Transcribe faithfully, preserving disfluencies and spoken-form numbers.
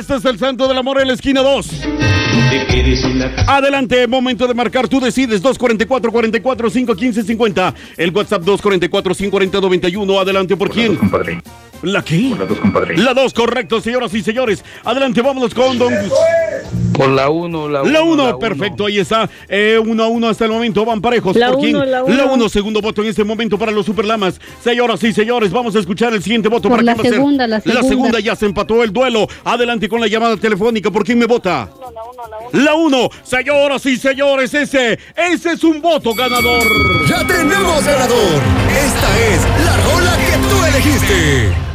Este es el Santo del Amor en la esquina dos. Adelante, momento de marcar, tú decides. Dos cuarenta y cuatro, cuarenta y cuatro, cinco quince, cincuenta. El WhatsApp dos cuarenta y cuatro, cinco cuarenta, noventa y uno. Adelante, ¿por quién? ¿La qué? Por la dos, compadre. La dos, correcto, señoras y señores. Adelante, vámonos con Don... Por la uno, la uno. La uno, perfecto, uno. Ahí está. Eh, uno a uno hasta el momento, van parejos. La ¿Por quién? uno, la uno. La uno, segundo voto en este momento para los Superlamas. Señoras y señores, vamos a escuchar el siguiente voto. Por ¿Para la quién va a ser? segunda, la segunda. La segunda, ya se empató el duelo. Adelante con la llamada telefónica. ¿Por quién me vota? La uno, la uno. La uno, señoras y señores, ese, ese es un voto ganador. ¡Ya tenemos ganador! Esta es la rola que tú elegiste.